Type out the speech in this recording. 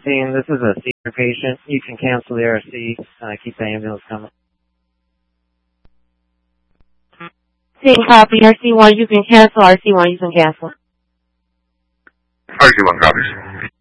17, this is a senior patient. You can cancel the RC. Keep the ambulance coming. Same copy. RC1, you can cancel. RC1, you can cancel. RC1 copies.